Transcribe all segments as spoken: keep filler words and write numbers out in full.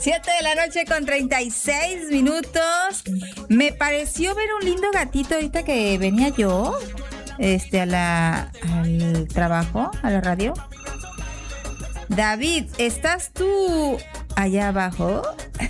Siete de la noche con treinta y seis minutos. Me pareció ver un lindo gatito ahorita que venía yo este, a la, al trabajo, a la radio. David, ¿estás tú allá abajo?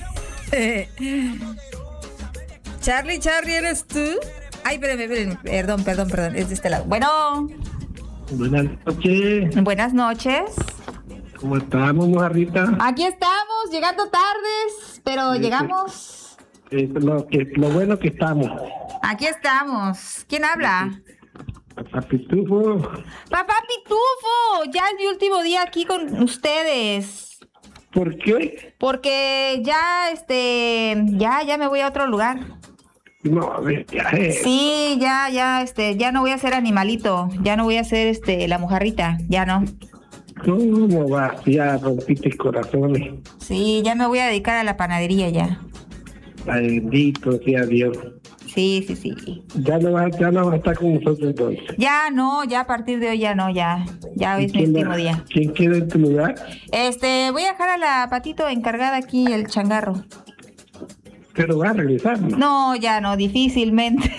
Charlie, Charlie, ¿eres tú? Ay, espérame, espérame, perdón, perdón, perdón, es de este lado. Bueno. Buenas noches. Buenas noches. ¿Cómo estamos, mojarrita? Aquí estamos, llegando tardes, pero Sí, llegamos. Es lo, que, lo bueno que estamos. Aquí estamos. ¿Quién habla? Papá Pitufo. Papá Pitufo, ya es mi último día aquí con ustedes. ¿Por qué? Porque ya, este, ya, ya me voy a otro lugar. No, a ver, ya es. Sí, ya, ya, este, ya no voy a ser animalito, ya no voy a ser, este, la mojarrita, ya no. ¿Cómo va? Ya rompiste corazones. Sí, ya me voy a dedicar a la panadería ya. Ay, bendito sea Dios. Sí, sí, sí. Ya no va, ya no va a estar con nosotros entonces. Ya no, ya a partir de hoy ya no, ya, ya hoy ¿Y es mi quién último va- día. ¿Quién queda en tu lugar? Este, voy a dejar a la Patito encargada aquí, el changarro. Pero va a regresar, ¿no? No, ya no, difícilmente.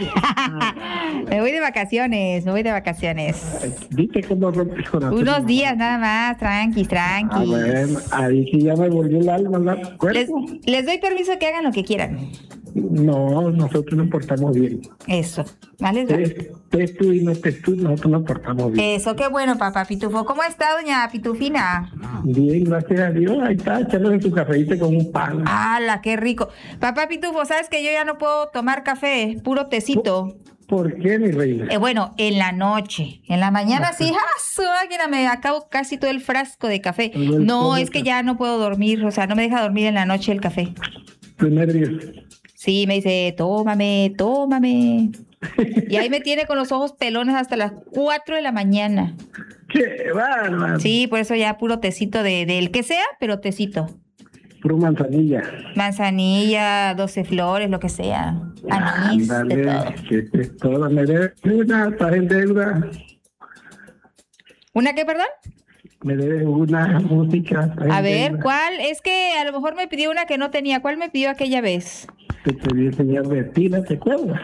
Me voy de vacaciones, me voy de vacaciones. Ay, ¿viste cómo rompes corazones? Unos días nada más, tranquis, Ah, tranquis. bueno, ahí sí ya me volvió el alma, ¿no? Les, ¿Cuerpo? les doy permiso que hagan lo que quieran. No, nosotros nos portamos bien. Eso, ¿vale? Te, te tú y no te tú, nosotros nos portamos bien. Eso, qué bueno, papá Pitufo. ¿Cómo está, doña Pitufina? Bien, gracias a Dios. Ahí está, echándole su cafecito con un pan. ¡Hala, qué rico! Papá Pitufo, ¿sabes que yo ya no puedo tomar café? Puro tecito. ¿Por qué, mi reina? Eh, bueno, en la noche. En la mañana sí, ¡ah, su máquina! Me acabo casi todo el frasco de café. Todo el No, todo es que el- ya no puedo dormir, o sea, no me deja dormir en la noche el café. Tus nervios. Sí, me dice, tómame, tómame. Y ahí me tiene con los ojos pelones hasta las cuatro de la mañana. ¡Qué bárbaro! Sí, por eso ya puro tecito de, del que sea, pero tecito. Puro manzanilla. Manzanilla, doce flores, lo que sea. Anís, de Ándale, todo. que te toda me debes una, estás en deuda. ¿Una qué, perdón? Me debes una música. estás en A ver, deuda. ¿cuál? Es que a lo mejor me pidió una que no tenía. ¿Cuál me pidió aquella vez? Te pedí el señor de Tila, ¿te acuerdas?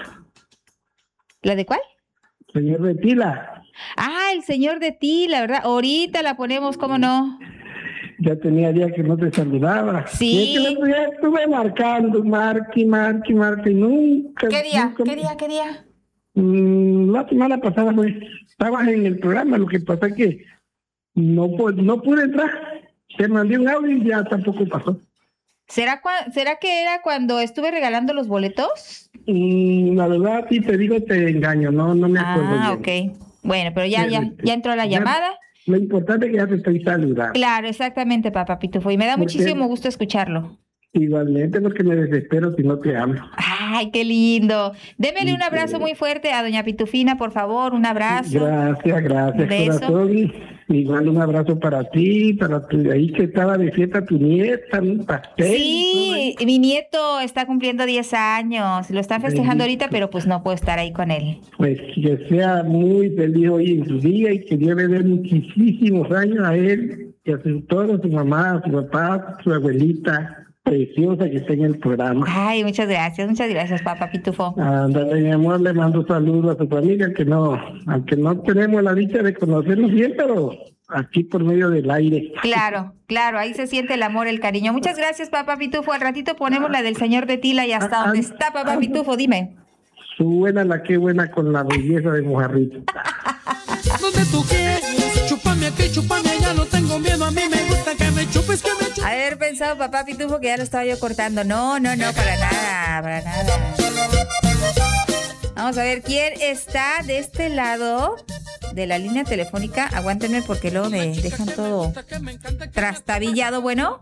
¿La de cuál? Señor de Tila. Ah, el señor de ti, la verdad. Ahorita la ponemos, ¿cómo no? Ya tenía días que no te saludaba. Sí. Y es que el otro día estuve marcando, marque, marque, marque, y nunca. ¿Qué día? nunca- ¿Qué día? ¿Qué día? Mm, la semana pasada pues, estabas en el programa, lo que pasa es que no, pu- no pude entrar. Te mandé un audio y ya tampoco pasó. ¿Será, cua- ¿Será que era cuando estuve regalando los boletos? Mm, la verdad, sí te digo, te engaño, no, no me acuerdo Ah, bien. ok. Bueno, pero ya, ya, ya entró la Ya- llamada. Lo importante es que ya te estoy saludando. Claro, exactamente, papá Pitufo. Y me da ¿Por qué? muchísimo gusto escucharlo. Igualmente, porque me desespero si no te hablo. Ay, qué lindo. Démele un Sí, abrazo sí. muy fuerte a doña Pitufina, por favor, un abrazo. Gracias, gracias, Beso. corazón. Igual un abrazo para ti, para tu, ahí que estaba de fiesta tu nieta, un pastel. Sí, mi nieto está cumpliendo diez años. Lo están festejando ahorita, pero pues no puedo estar ahí con él. Pues que sea muy feliz hoy en su día y que Dios le dé muchísimos años a él y a su, todo, a su mamá, a su papá, a su abuelita preciosa que está en el programa. Ay, muchas gracias, muchas gracias, papá Pitufo. Ándale, mi amor, le mando saludos a su familia, que no, aunque no tenemos la dicha de conocernos bien, pero aquí por medio del aire. Claro, claro, ahí se siente el amor, el cariño. Muchas gracias, papá Pitufo. Al ratito ponemos la del señor de Tila y hasta Ah, dónde ah, está, papá ah, Pitufo, dime. Su buena la que buena con la belleza de Mojarrita. Donde tú quieres, chúpame aquí, chúpame allá, no tengo miedo, a mí me gusta que me chupes, que me chupes. Haber pensado, papá Pitufo, que ya lo estaba yo cortando. No, no, no, para nada, para nada. Vamos a ver quién está de este lado de la línea telefónica. Aguántenme porque luego me dejan todo trastabillado. Bueno,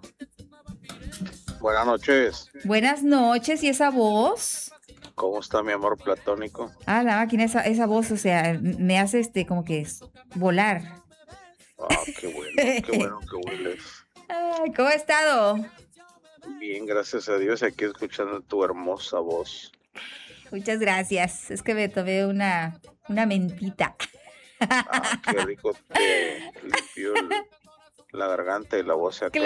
Buenas noches. buenas noches. ¿Y esa voz? ¿Cómo está mi amor platónico? Ah, la máquina, esa, esa voz, o sea, me hace este como que es volar. Ah, qué bueno, qué bueno que hueles. Ay, ¿cómo ha estado? Bien, gracias a Dios, aquí escuchando tu hermosa voz. Muchas gracias. Es que me tomé una, una mentita. Ah, qué rico te limpió el- la garganta y la voz se aclaró.